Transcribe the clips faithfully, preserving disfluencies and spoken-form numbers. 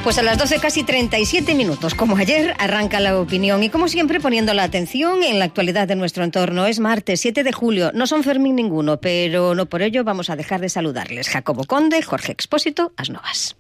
Pues a las doce casi treinta y siete minutos, como ayer, arranca La Opinión y como siempre poniendo la atención en la actualidad de nuestro entorno. Es martes siete de julio, no son Fermín ninguno, pero no por ello vamos a dejar de saludarles. Jacobo Conde, Jorge Expósito, as novas.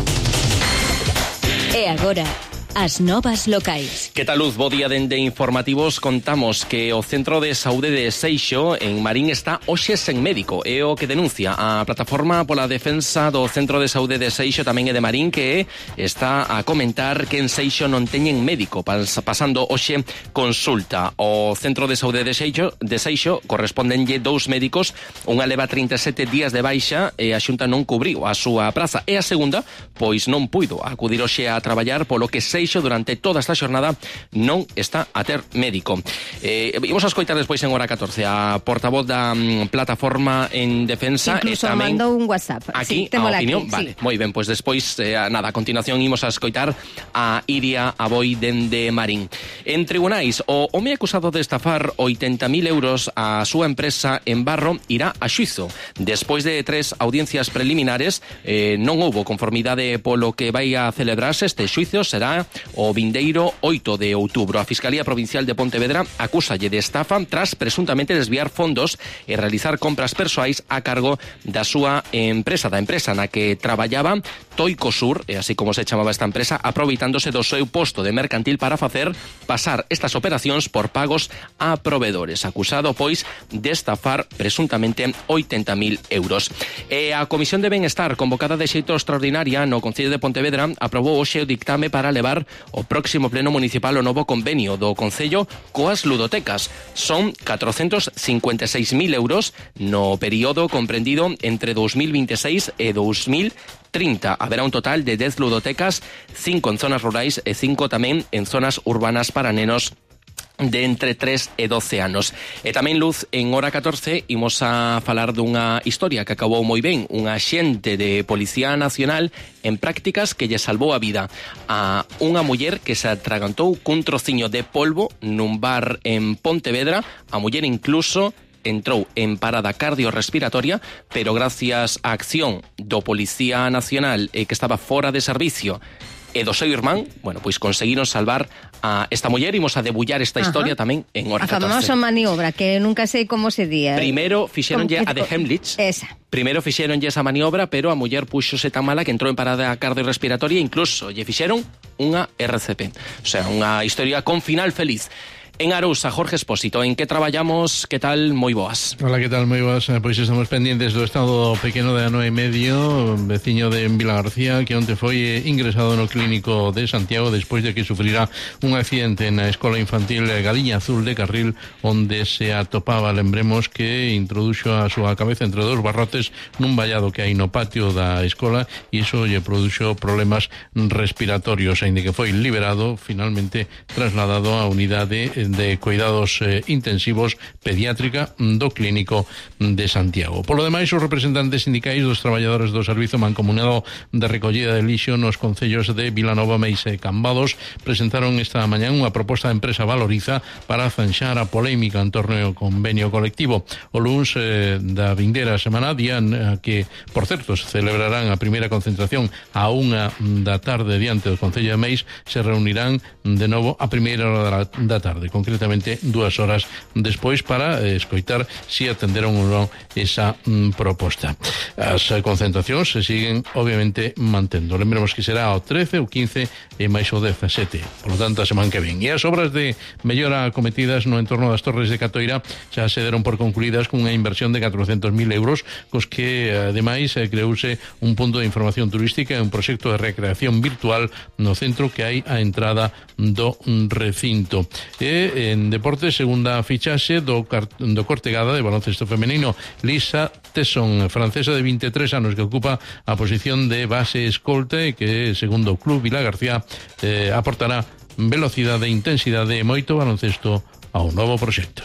E agora, as novas locais. Que tal, Luz? Bo día dende Informativos. Contamos que o Centro de Saúde de Seixo en Marín está hoxe sen médico. É o que denuncia a Plataforma pola Defensa do Centro de Saúde de Seixo, tamén é de Marín, que está a comentar que en Seixo non teñen médico, pasando hoxe consulta. O Centro de Saúde de Seixo, de Seixo correspondenlle dous médicos, unha leva trinta e sete días de baixa e a Xunta non cubriu a súa praza. E a segunda, pois non puido acudir hoxe a traballar, polo que Seixo durante toda esta xornada non está a ter médico. Eh, vimos a escoitar despois en hora catorce a portavoz da um, Plataforma en Defensa. Incluso e tamén mandou un WhatsApp. Aquí, sí, a opinión. aquí, vale, sí. moi ben, pois despois, eh, nada, a continuación imos a escoitar a Iria Aboi dende Marín. En tribunais, o home acusado de estafar oitenta mil euros a súa empresa en Barro irá a xuizo. Despois de tres audiencias preliminares, eh, non houbo conformidade polo que vai a celebrarse. Este xuizo será o vindeiro oito de outubro. A Fiscalía Provincial de Pontevedra acúsalle de estafa tras presuntamente desviar fondos e realizar compras persoais a cargo da súa empresa, da empresa na que traballaba, Toicosur, e así como se chamaba esta empresa, aproveitándose do seu posto de mercantil para facer pasar estas operacións por pagos a provedores. Acusado, pois, de estafar presuntamente oitenta mil euros. E a Comisión de Benestar, convocada de xeito extraordinaria no Concello de Pontevedra, aprobou hoxe o dictame para levar o próximo pleno municipal o novo convenio do Concello coas ludotecas. Son catrocentos cincuenta e seis mil euros no período comprendido entre dous mil vinte e seis e dous mil trinta. Haberá un total de dez ludotecas, cinco en zonas rurais e cinco tamén en zonas urbanas para nenos de entre tres e doce anos. E tamén, Luz, en hora catorce imos a falar dunha historia que acabou moi ben. Un axente de Policía Nacional en prácticas que lle salvou a vida a unha muller que se atragantou cun trociño de polvo nun bar en Pontevedra. A muller incluso entrou en parada cardiorrespiratoria, pero gracias á acción do Policía Nacional eh, que estaba fora de servicio e do seu irmán, bueno, pois conseguiron salvar a esta muller. Imos a debullar esta historia. Ajá. Tamén en hora catorce. A famosa maniobra, que nunca sei como se día. Primeiro fixeronlle a de Hemlich. Esa. Primeiro fixeronlle esa maniobra, pero a muller puxose tan mala que entrou en parada cardiorrespiratoria e incluso lle fixeron unha R C P. O sea, unha historia con final feliz. En Arousa, Jorge Expósito, en que traballamos? Que tal? Moi boas. Hola, que tal? Moi boas. Pois estamos pendientes do estado pequeno de Ano e Medio, veciño de Vila García, que onte foi ingresado no clínico de Santiago despois de que sufrira un accidente na escola infantil Galiña Azul de Carril, onde se atopaba, lembremos, que introduxo a súa cabeza entre dos barrotes nun vallado que hai no patio da escola e iso lle produxo problemas respiratorios, aínda que foi liberado, finalmente trasladado á unidade de cuidados eh, intensivos pediátrica do clínico de Santiago. Polo demais, os representantes sindicais dos traballadores do Servizo Mancomunado de Recollida de Lixo nos concellos de Vilanova, Meis e Cambados presentaron esta mañá unha proposta de empresa Valoriza para zanxar a polémica en torno ao convenio colectivo. O luns eh, da vindeira semana, día na que, por certo, se celebrarán a primeira concentración a unha da tarde diante do Concello de Meis, se reunirán de novo a primeira hora da tarde, concretamente dúas horas despois, para eh, escoitar si atenderon ou non esa mm, proposta. As eh, concentracións se siguen obviamente mantendo. Lembremos que será o trece, o quince e máis o dezasete, por lo tanto a semana que ven. E as obras de mellora cometidas no entorno das Torres de Catoira xa se deron por concluídas con unha inversión de catrocentos mil euros, cos que ademais eh, creouse un punto de información turística e un proxecto de recreación virtual no centro que hai a entrada do recinto. E en deporte, segunda fichaxe do, do Cortegada de baloncesto femenino, Lisa Tesson, francesa de vinte e tres anos, que ocupa a posición de base escolta e que, segundo o club Vila García, eh, aportará velocidade e intensidade e moito baloncesto ao novo proxecto.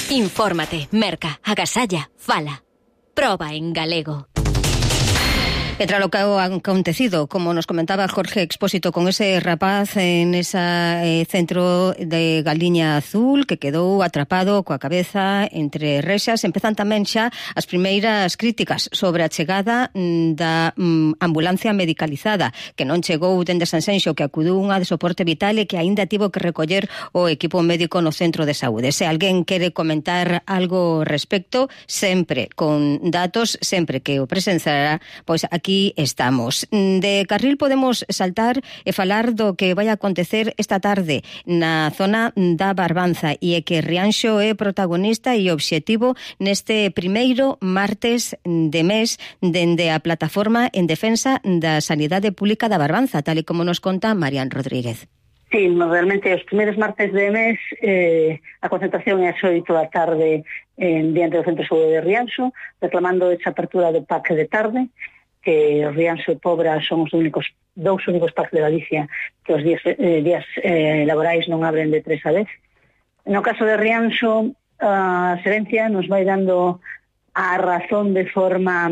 Infórmate, merca, agasalla, fala. Proba en galego. E tras lo que ha acontecido, como nos comentaba Jorge Expósito, con ese rapaz en ese eh, centro de Galiña Azul que quedou atrapado coa cabeza entre rexas, empezan tamén xa as primeiras críticas sobre a chegada da mm, ambulancia medicalizada, que non chegou dende Sanxenxo, que acudiu unha de soporte vital e que aínda tivo que recoller o equipo médico no centro de saúde. Se alguén quere comentar algo respecto, sempre con datos, sempre que o presenciará, pois aquí estamos. De Carril podemos saltar e falar do que vai acontecer esta tarde na zona da Barbanza, e é que Rianxo é protagonista e obxectivo neste primeiro martes de mes dende a plataforma en defensa da sanidade pública da Barbanza, tal e como nos conta Marian Rodríguez. Sí, realmente os primeiros martes de mes eh, a concentración é as oito da tarde en diante do Centro de Saúde de Rianxo, reclamando esa apertura do P A C de tarde, que os Rianxo e Pobra son os únicos, dous únicos P A C de Galicia que os días, eh, días eh, laborais non abren de tres a dez. No caso de Rianxo, a Xerencia nos vai dando a razón de forma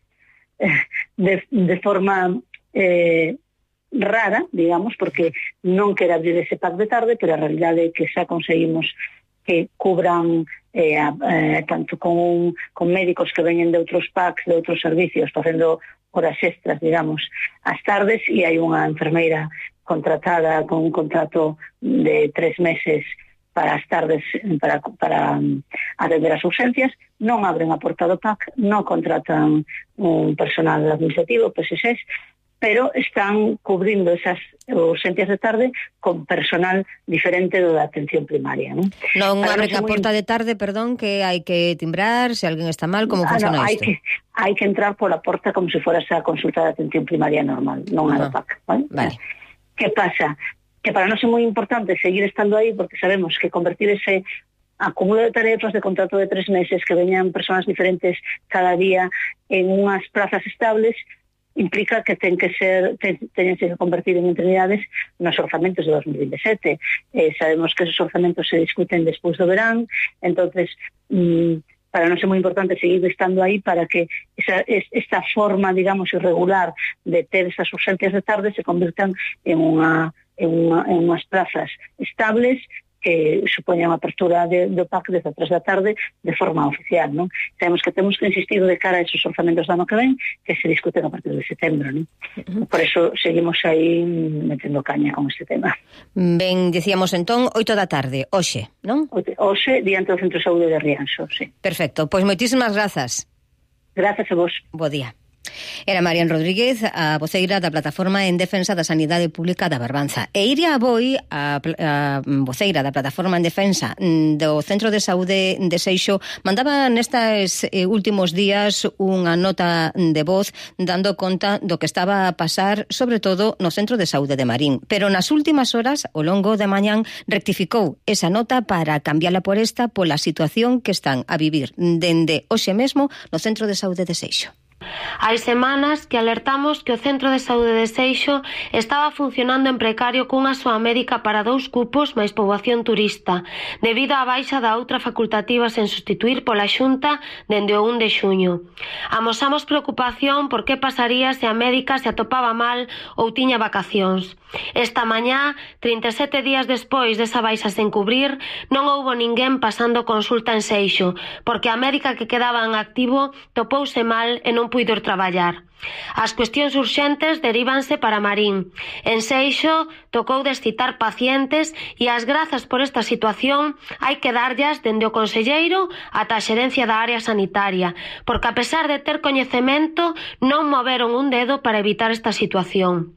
de, de forma eh, rara, digamos, porque non quere abrir ese P A C de tarde, pero a realidade é que xa conseguimos que cubran eh, eh, tanto con, con médicos que veñen de outros P A Cs, de outros servicios, facendo horas extras, digamos, as tardes, e hai unha enfermeira contratada con un contrato de tres meses para as tardes, para, para atender as urgencias. Non abren a porta do P A C, non contratan un personal administrativo, P S seis, pero están cubrindo esas urgencias de tarde con personal diferente do da atención primaria, non? Non abren a porta de tarde, perdón, que hai que timbrar, se alguén está mal, como funciona ah, no, hai isto? Que, hai que entrar pola porta como se fora esa consulta de atención primaria normal, non a do P A C, ¿vale? Vale. Que pasa? Que para nós é moi importante seguir estando aí, porque sabemos que convertir ese acúmulo de tarefas de contrato de tres meses, que veñan persoas diferentes cada día en unhas plazas estables, implica que ten que ser ten, tenense que convertir en eternidades nos orzamentos de dos mil veintisiete. Eh, sabemos que esos orzamentos se discuten despois do verán, entonces mm, para nós é moi importante seguir estando aí para que esa, esta forma, digamos, irregular de ter esas urgencias de tarde se convirtan en unha en, unha, en unhas plazas estables que supoñan a apertura de, do P A C desde a tres da tarde de forma oficial, non? Sabemos que temos que insistir de cara a esos orzamentos do ano que ven, que se discuten a partir de setembro, non? Uh-huh. Por eso seguimos aí metendo caña con este tema. Ben, dicíamos entón, oito da tarde, hoxe, non? Hoxe, diante do Centro de Saúde de Rianxo, sí. Perfecto, pois moitísimas grazas. Grazas a vos. Bo día. Era Marian Rodríguez, a voceira da Plataforma en Defensa da Sanidade Pública da Barbanza. E Iria Aboi, a, a voceira da Plataforma en Defensa do Centro de Saúde de Seixo, mandaba nestes últimos días unha nota de voz dando conta do que estaba a pasar, sobre todo no Centro de Saúde de Marín. Pero nas últimas horas, ao longo de mañán, rectificou esa nota para cambiala por esta pola situación que están a vivir dende hoxe mesmo no Centro de Saúde de Seixo. Hai semanas que alertamos que o Centro de Saúde de Seixo estaba funcionando en precario cunha soa médica para dous cupos máis poboación turista, debido á baixa da outra facultativa sen sustituir pola Xunta dende o un de xuño. Amosamos preocupación por que pasaría se a médica se atopaba mal ou tiña vacacións. Esta mañá, trinta e sete días despois desa baixa sen cubrir, non houbo ninguén pasando consulta en Seixo, porque a médica que quedaba en activo topouse mal e non puido traballar. As cuestións urxentes derívanse para Marín. En Seixo tocou descitar pacientes e as grazas por esta situación hai que darllas dende o conselleiro ata a xerencia da área sanitaria, porque a pesar de ter coñecemento non moveron un dedo para evitar esta situación.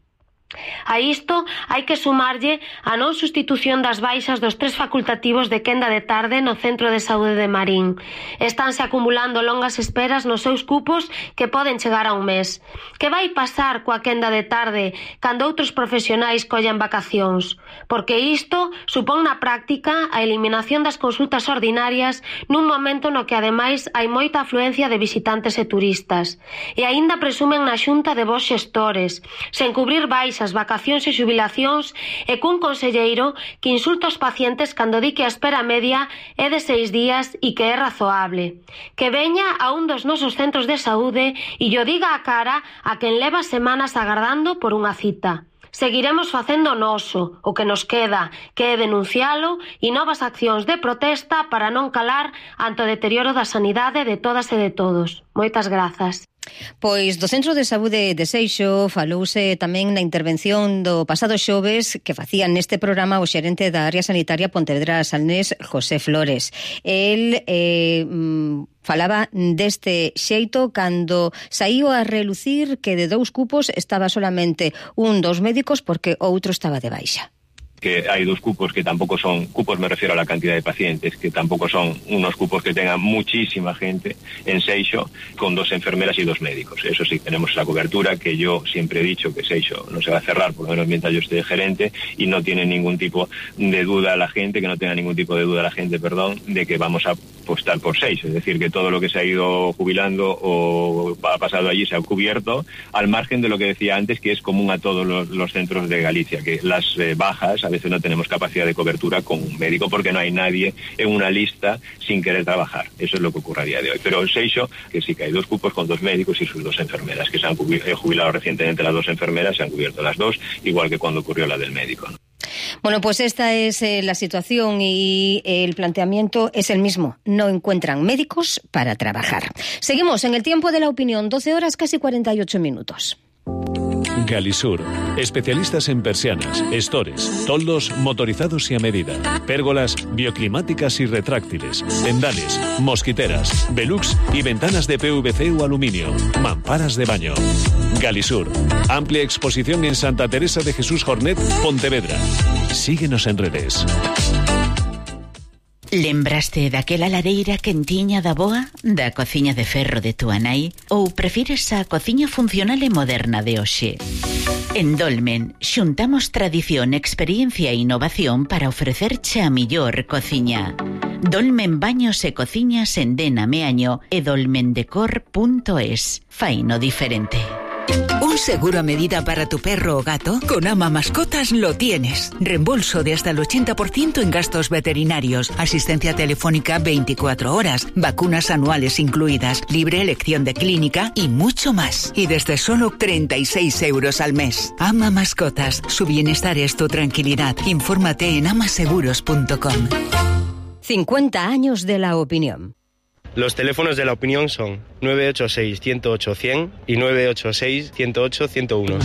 A isto hai que sumarlle a non sustitución das baixas dos tres facultativos de quenda de tarde no Centro de Saúde de Marín. Estánse acumulando longas esperas nos seus cupos que poden chegar a un mes. Que vai pasar coa quenda de tarde cando outros profesionais collan vacacións? Porque isto supón na práctica a eliminación das consultas ordinarias nun momento no que ademais hai moita afluencia de visitantes e turistas. E aínda presumen na Xunta de vos xestores, sen cubrir baixas baixas, vacacións e xubilacións e cun conselleiro que insulta aos pacientes cando di que a espera media é de seis días e que é razoable. Que veña a un dos nosos centros de saúde e llo diga a cara a quen leva semanas agardando por unha cita. Seguiremos facendo o noso, o que nos queda, que é denuncialo e novas accións de protesta para non calar ante o deterioro da sanidade de todas e de todos. Moitas grazas. Pois do Centro de Saúde de Seixo falouse tamén na intervención do pasado xoves que facía neste programa o xerente da área sanitaria Pontevedra Salnés, José Flores. El eh, falaba deste xeito cando saíu a relucir que de dous cupos estaba solamente un dos médicos porque outro estaba de baixa. Que hay dos cupos que tampoco son, cupos me refiero a la cantidad de pacientes, que tampoco son unos cupos que tengan muchísima gente en Seixo, con dos enfermeras y dos médicos. Eso sí, tenemos la cobertura, que yo siempre he dicho que Seixo no se va a cerrar, por lo menos mientras yo esté de gerente, y no tiene ningún tipo de duda la gente, que no tenga ningún tipo de duda la gente, perdón, de que vamos a apostar por Seixo. Es decir, que todo lo que se ha ido jubilando o ha pasado allí se ha cubierto, al margen de lo que decía antes, que es común a todos los, los centros de Galicia, que las eh, bajas, a veces no tenemos capacidad de cobertura con un médico porque no hay nadie en una lista sin querer trabajar. Eso es lo que ocurre a día de hoy. Pero en Seixo, que sí que hay dos cupos con dos médicos y sus dos enfermeras, que se han jubilado recientemente las dos enfermeras, se han cubierto las dos, igual que cuando ocurrió la del médico, ¿no? Bueno, pues esta es eh, la situación y el planteamiento es el mismo. No encuentran médicos para trabajar. Seguimos en el tiempo de la opinión, doce horas casi cuarenta y ocho minutos. Galisur, especialistas en persianas, estores, toldos motorizados y a medida, pérgolas bioclimáticas y retráctiles, tendales, mosquiteras, velux y ventanas de P V C o aluminio, mamparas de baño. Galisur, amplia exposición en Santa Teresa de Jesús Jornet, Pontevedra. Síguenos en redes. Lembraste daquela lareira quentiña da boa, da cociña de ferro de túa nai, ou prefires a cociña funcional e moderna de hoxe? En Dolmen, xuntamos tradición, experiencia e innovación para ofrecerche a millor cociña. Dolmen Baños e Cociñas en Dena Meaño e dolmendecor punto es. Faino diferente. ¿Un seguro a medida para tu perro o gato? Con Ama Mascotas lo tienes. Reembolso de hasta el ochenta por ciento en gastos veterinarios, asistencia telefónica veinticuatro horas, vacunas anuales incluidas, libre elección de clínica y mucho más. Y desde solo treinta y seis euros al mes. Ama Mascotas, su bienestar es tu tranquilidad. Infórmate en amaseguros punto com. cincuenta años de la opinión. Los teléfonos de la opinión son nueve ocho seis, uno cero ocho, cien y nueve ocho seis, uno cero ocho, ciento uno.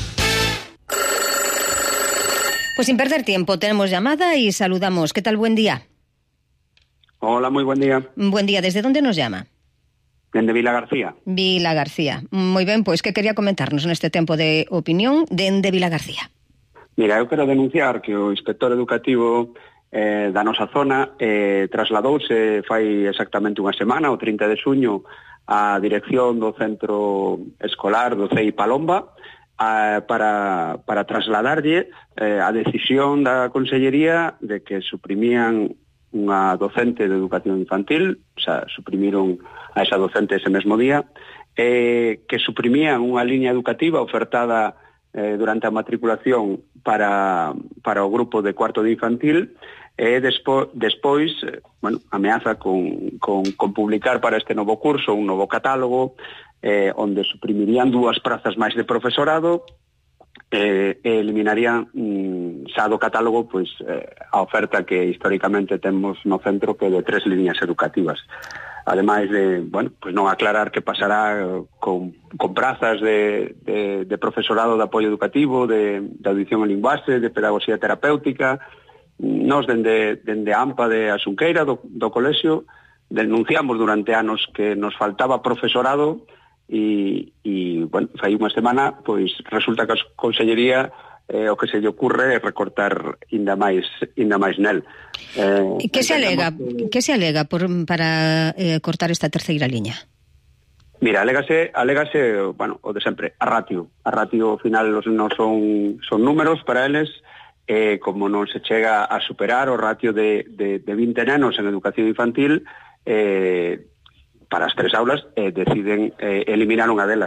Pues sin perder tiempo, tenemos llamada y saludamos. ¿Qué tal? Buen día. Hola, muy buen día. Buen día. ¿Desde dónde nos llama? Desde Vila García. Vila García. Muy ben, pois que quería comentarnos neste tempo de opinión dende Vila García. Mira, eu quero denunciar que o inspector educativo eh, da nosa zona eh, trasladouse fai exactamente unha semana, o trinta de xuño, á dirección do centro escolar do C E I Palomba a, para, para trasladarlle eh, a decisión da Consellería de que suprimían unha docente de educación infantil, o sea, suprimiron a esa docente ese mesmo día, eh, que suprimían unha liña educativa ofertada eh, durante a matriculación para, para o grupo de cuarto de infantil, e despo, despois, eh, bueno, ameaza con, con, con publicar para este novo curso un novo catálogo eh, onde suprimirían dúas prazas máis de profesorado eh, e eliminarían mm, xa do catálogo pois, eh, a oferta que históricamente temos no centro, que é de tres liñas educativas. Ademais de, bueno, pues non aclarar que pasará con, con prazas de, de, de profesorado de apoio educativo, de, de audición en linguaxe, de pedagogía terapéutica. Nos, dende, dende a AMPA de Asunqueira, do, do colexio, denunciamos durante anos que nos faltaba profesorado e, e bueno, fai unha semana, pois resulta que a Consellería eh, o que se lle ocurre é recortar inda máis, inda máis nel. Eh, que se alega, que... que se alega por, para eh, cortar esta terceira liña? Mira, alégase, alégase, bueno, o de sempre, a ratio. A ratio, ao final, non son, son números para eles. Eh, como non se chega a superar o ratio de, de, de vinte nenos en educación infantil, eh, para as tres aulas eh, deciden eh, eliminar unha delas.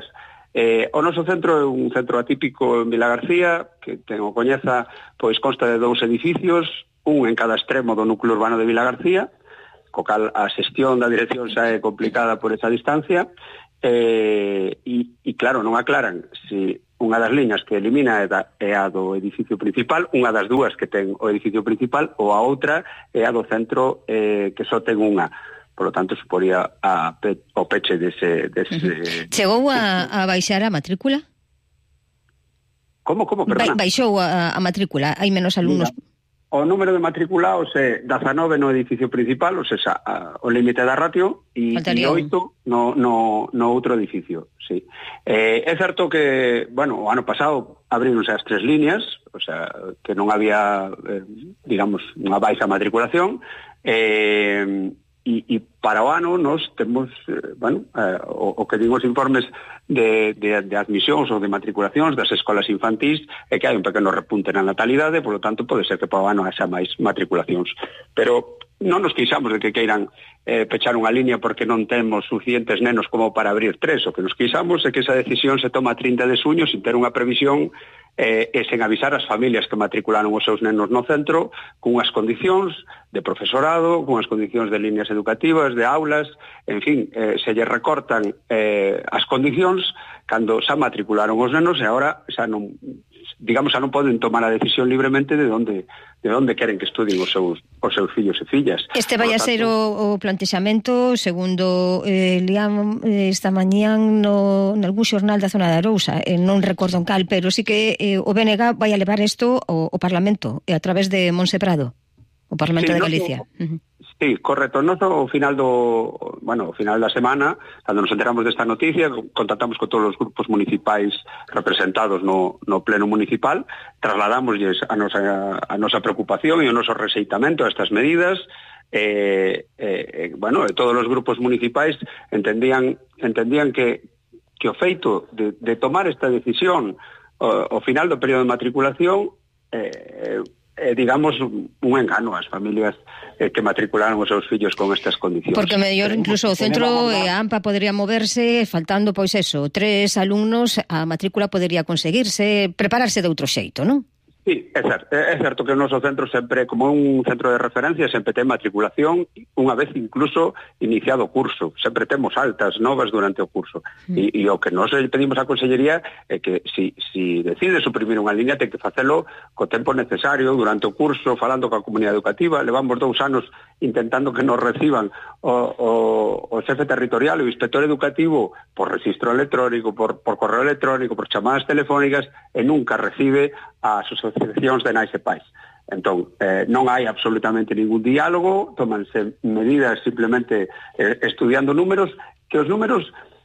Eh, o noso centro é un centro atípico en Vilagarcía, que ten o coñeza, pois consta de dous edificios, un en cada extremo do núcleo urbano de Vilagarcía, co cal a xestión da dirección xa é complicada por esa distancia, eh, e, e claro, non aclaran se unha das liñas que elimina é, da, é a do edificio principal, unha das dúas que ten o edificio principal, ou a outra é a do centro eh, que só ten unha. Por lo tanto, suporía a pe, o peche dese... dese uh-huh. Chegou a, a baixar a matrícula? Como, como, perdona? Ba, baixou a, a matrícula, hai menos alumnos... Mira, o número de matriculados é dezanove no edificio principal, ou seja, a, o límite da ratio, e oito no, no, no outro edificio, sí. Eh, é certo que, bueno, o ano pasado abríronse as tres líneas, o sea, que non había, eh, digamos, unha baixa matriculación, eh, e, e para o ano nos temos, eh, bueno, eh, o, o que digo os informes de, de, de admisións ou de matriculacións das escolas infantís é que hai un pequeno repunte na natalidade, por lo tanto pode ser que para o ano haxa máis matriculacións. Pero non nos queixamos de que queiran eh, pechar unha línea porque non temos suficientes nenos como para abrir tres. O que nos queixamos é que esa decisión se toma a trinta de xuño sin ter unha previsión eh, e sen avisar as familias que matricularon os seus nenos no centro cunhas condicións de profesorado, cunhas condicións de líneas educativas, de aulas, en fin, eh, se lle recortan eh, as condicións cando xa matricularon os nenos e agora xa non, digamos, xa non poden tomar a decisión libremente de onde de onde queren que estudien os seus, os seus fillos e fillas. Este vai a ser o, o plantexamento, segundo eh, Liam esta mañán no, no algún xornal da zona de Arousa, eh, non recordo en cal, pero sí que eh, o B N G vai a levar isto ao, ao Parlamento, e a través de Monse Prado, o Parlamento sí, de Galicia. No, uh-huh. Sí, correcto. Nos ao final do, bueno, ao final da semana, cando nos enteramos desta noticia, contactamos con todos os grupos municipais representados no, no pleno municipal, trasladamosles a nosa, a nosa preocupación e o noso rexeitamento a estas medidas, e, eh, eh, bueno, todos os grupos municipais entendían entendían que, que o feito de, de tomar esta decisión ao final do período de matriculación eh, eh, digamos, un engano ás familias eh, que matricularon os seus fillos con estas condicións. Porque mellor incluso o centro e a AMPA podría moverse faltando, pois eso, tres alumnos, a matrícula podría conseguirse, prepararse de outro xeito, non? Sí, é certo, é certo que o noso centro sempre, como un centro de referencia, sempre ten matriculación unha vez incluso iniciado o curso. Sempre temos altas novas durante o curso. Mm. E, e o que nos pedimos á Consellería é que si, si decide suprimir unha línea ten que facelo co tempo necesario durante o curso, falando coa comunidade educativa. Levamos dous anos intentando que nos reciban o, o, o xefe territorial e o inspector educativo por registro electrónico, por, por correo electrónico, por chamadas telefónicas, e nunca recibe as asociacións de nais e pais. Entón, eh, non hai absolutamente ningún diálogo, tómanse medidas simplemente eh, estudiando números, que os números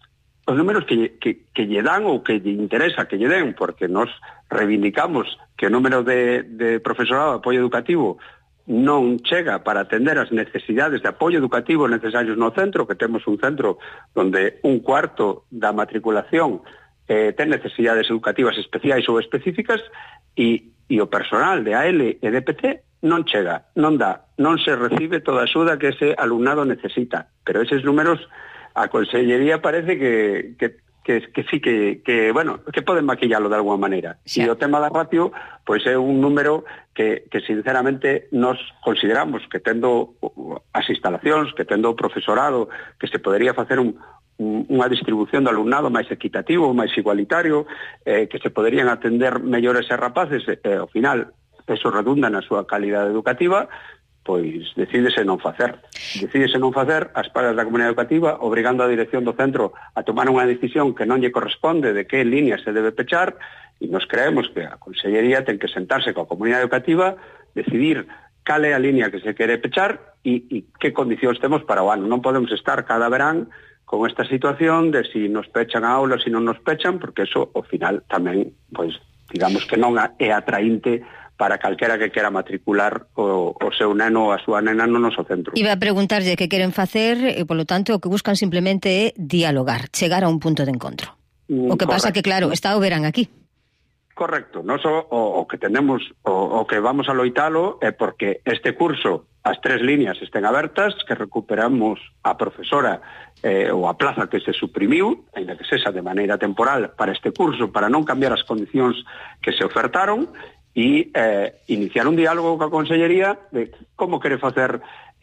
os números que, que, que lle dan ou que lle interesa que lle den, porque nos reivindicamos que o número de, de profesorado de apoio educativo non chega para atender as necesidades de apoio educativo necesarios no centro, que temos un centro onde un cuarto da matriculación eh, ten necesidades educativas especiais ou específicas, e, e o personal de A L e de P T non chega, non dá, non se recibe toda a axuda que ese alumnado necesita. Pero eses números, a Consellería parece que, que, que, que sí que, que, bueno, que poden maquillalo de alguma maneira. Sí. E o tema da ratio, pois é un número que, que sinceramente nos consideramos que tendo as instalacións, que tendo o profesorado, que se podería facer un unha distribución do alumnado máis equitativo, máis igualitario, eh, que se poderían atender mellores e rapaces, e eh, ao final eso redunda na súa calidade educativa, pois decídese non facer. Decídese non facer as pagas da comunidade educativa, obrigando a dirección do centro a tomar unha decisión que non lle corresponde de que línea se debe pechar, e nos creemos que a Consellería ten que sentarse coa comunidade educativa, decidir cal é a línea que se quere pechar e, e que condicións temos para o ano. Non podemos estar cada verán con esta situación de si nos pechan a aula, si non nos pechan, porque eso, ao final, tamén, pois, digamos que non é atraínte para calquera que quera matricular o, o seu neno ou a súa nena no noso centro. Iba a preguntarlle que queren facer, e, polo tanto, o que buscan simplemente é dialogar, chegar a un punto de encontro. Mm, o que correcto. Pasa que, claro, está o verán aquí. Correcto, non só o, o que tenemos, o, o que vamos a loitalo é porque este curso as tres líneas estén abertas, que recuperamos a profesora eh, ou a plaza que se suprimiu, ainda que sexa de maneira temporal para este curso, para non cambiar as condicións que se ofertaron, e eh, iniciar un diálogo coa Consellería de como quere facer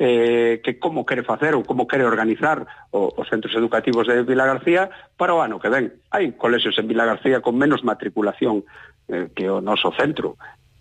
eh, que como quere facer ou como quere organizar o, os centros educativos de Vilagarcía para o ano que ven. Hai colexios en Vilagarcía con menos matriculación eh, que o noso centro.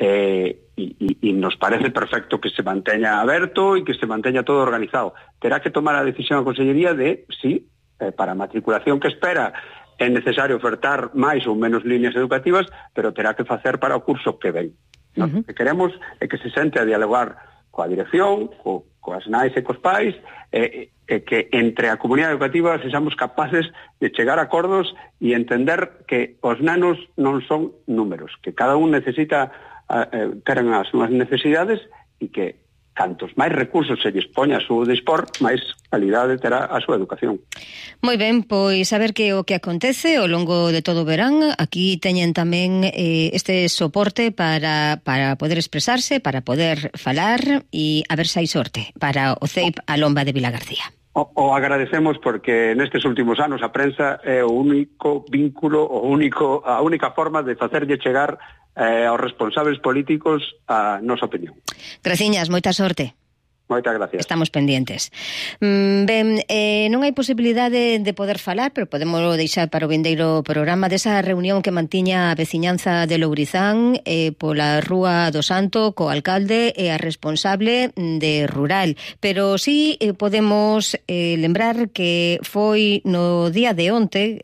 Eh, e, e nos parece perfecto que se manteña aberto e que se manteña todo organizado. Terá que tomar a decisión a Consellería de, sí, eh, para a matriculación que espera é necesario ofertar máis ou menos líneas educativas, pero terá que facer para o curso que ven. Uh-huh. Nos, o que queremos é que se sente a dialogar coa dirección, co, coas nais e cos pais, e, e que entre a comunidade educativa sexamos capaces de chegar a acordos e entender que os nanos non son números, que cada un necesita eh, teren as súas necesidades e que cantos máis recursos se dispoña a súa dispor, máis calidade terá a súa educación. Moi ben, pois a ver que o que acontece ao longo de todo o verán. Aquí teñen tamén eh, este soporte para, para poder expresarse, para poder falar e a ver se hai sorte para o C E I P a Lomba de Vilagarcía. O, o agradecemos porque nestes últimos anos a prensa é o único vínculo, o único, a única forma de facerlle chegar eh, aos responsables políticos a nosa opinión. Graciñas, moita sorte. Moitas gracias. Estamos pendientes. Mm, ben, eh, non hai posibilidade de poder falar, pero podemos deixar para o vindeiro programa desa reunión que mantiña a veciñanza de Lourizán eh, pola Rúa do Santo co alcalde e a responsable de Rural. Pero sí eh, podemos eh, lembrar que foi no día de onte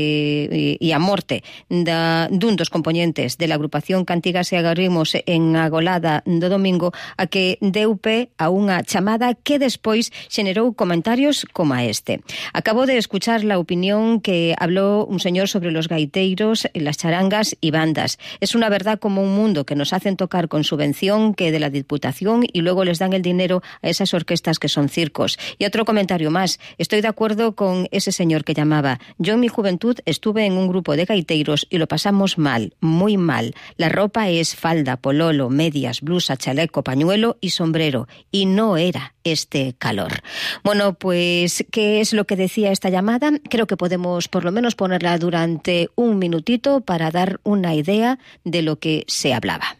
eh, e a morte da, dun dos componentes de la agrupación Cantigas e Agarimos en Agolada do domingo a que deu pé a unha chamada que despois xenerou comentarios como este. Acabo de escuchar la opinión que habló un señor sobre los gaiteros, las charangas y bandas. Es una verdad como un mundo que nos hacen tocar con subvención que de la Diputación y luego les dan el dinero a esas orquestas que son circos. Y otro comentario más. Estoy de acuerdo con ese señor que llamaba. Yo en mi juventud estuve en un grupo de gaiteros y lo pasamos mal, muy mal. La ropa es falda, pololo, medias, blusa, chaleco, pañuelo y sombrero. Y no era este calor. Bueno, pues, ¿qué es lo que decía esta llamada? Creo que podemos por lo menos ponerla durante un minutito para dar una idea de lo que se hablaba.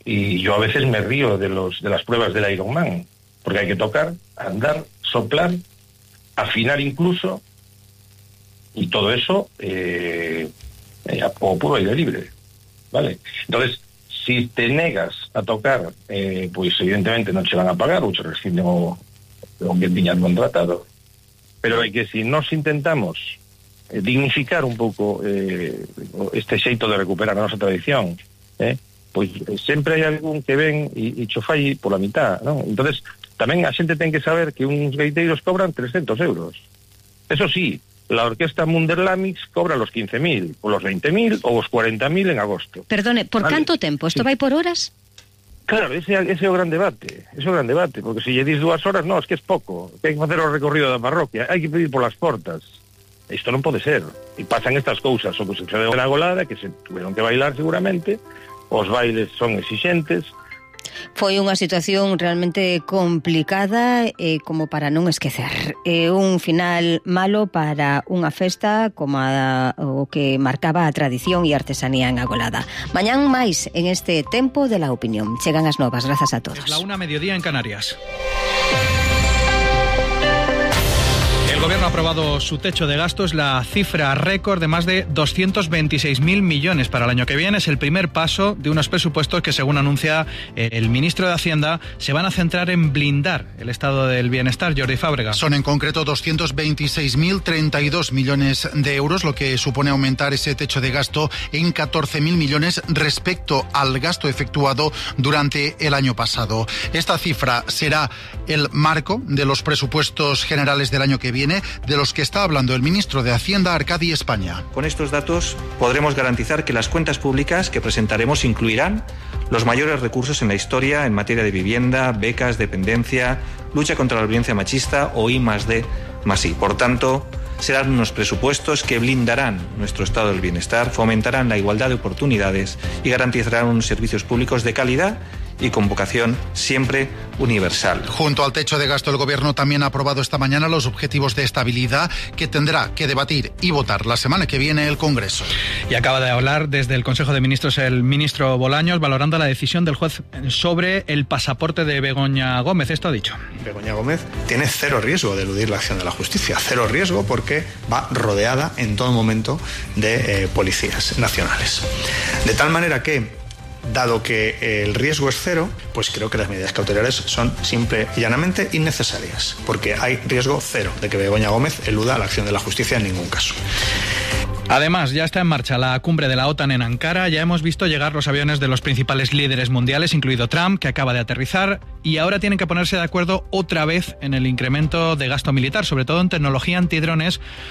Y yo a veces me río de los de las pruebas del Ironman, porque hay que tocar, andar, soplar, afinar incluso, y todo eso eh, eh, a puro aire libre, ¿vale? Entonces, si te negas a tocar, eh, pues evidentemente non che van a pagar, ou che rescinden o, o que tiñan contratado. Pero é que si nos intentamos eh, dignificar un pouco eh, este xeito de recuperar a nosa tradición, eh, pois sempre hai algún que ven e, e cho fai pola mitad, non? Entonces, tamén a xente ten que saber que uns gaiteiros cobran trescentos euros. Eso sí, la orquesta Munderlamix cobra los quince mil, o los veinte mil, o os cuarenta mil en agosto. Perdone, por ¿vale? canto tempo? Isto sí. Vai por horas? Claro, ese, ese é o gran debate, ese é o gran debate, porque se lle dis dúas horas, no, es que es pouco, que hai que facer o recorrido da parroquia, hai que pedir polas portas. Isto non pode ser. E pasan estas cousas, o que se deu na Agolada, que se tuvieron que bailar seguramente, os bailes son exixentes. Foi unha situación realmente complicada e eh, como para non esquecer. É eh, un final malo para unha festa como a, o que marcaba a tradición e artesanía en Agolada. Mañán máis en este Tempo de la Opinión. Chegan as novas, grazas a todos. Es la una mediodía en Canarias. El Gobierno ha aprobado su techo de gastos, la cifra récord de más de doscientos veintiséis mil millones para el año que viene. Es el primer paso de unos presupuestos que, según anuncia el ministro de Hacienda, se van a centrar en blindar el estado del bienestar. Jordi Fábrega. Son en concreto doscientos veintiséis mil treinta y dos millones de euros, lo que supone aumentar ese techo de gasto en catorce mil millones respecto al gasto efectuado durante el año pasado. Esta cifra será el marco de los presupuestos generales del año que viene, de los que está hablando el ministro de Hacienda, Arcadi España. Con estos datos podremos garantizar que las cuentas públicas que presentaremos incluirán los mayores recursos en la historia en materia de vivienda, becas, dependencia, lucha contra la violencia machista o I más D más I. Por tanto, serán unos presupuestos que blindarán nuestro estado del bienestar, fomentarán la igualdad de oportunidades y garantizarán unos servicios públicos de calidad y con vocación siempre universal. Junto al techo de gasto, el Gobierno también ha aprobado esta mañana los objetivos de estabilidad que tendrá que debatir y votar la semana que viene el Congreso. Y acaba de hablar desde el Consejo de Ministros el ministro Bolaños, valorando la decisión del juez sobre el pasaporte de Begoña Gómez. Esto ha dicho. Begoña Gómez tiene cero riesgo de eludir la acción de la justicia, cero riesgo porque va rodeada en todo momento de eh, policías nacionales. De tal manera que, dado que el riesgo es cero, pues creo que las medidas cautelares son simple y llanamente innecesarias, porque hay riesgo cero de que Begoña Gómez eluda la acción de la justicia en ningún caso. Además, ya está en marcha la cumbre de la OTAN en Ankara. Ya hemos visto llegar los aviones de los principales líderes mundiales, incluido Trump, que acaba de aterrizar, y ahora tienen que ponerse de acuerdo otra vez en el incremento de gasto militar, sobre todo en tecnología antidrones,